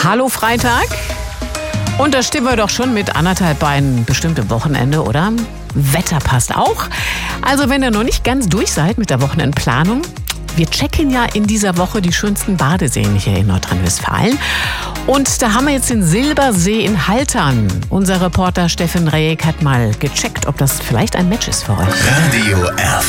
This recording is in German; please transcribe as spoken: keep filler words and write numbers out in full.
Hallo Freitag. Und da stehen wir doch schon mit anderthalb Beinen bestimmt im Wochenende, oder? Wetter passt auch. Also wenn ihr noch nicht ganz durch seid mit der Wochenendplanung, wir checken ja in dieser Woche die schönsten Badeseen hier in Nordrhein-Westfalen. Und da haben wir jetzt den Silbersee in Haltern. Unser Reporter Steffen Rejek hat mal gecheckt, ob das vielleicht ein Match ist für euch. Radio R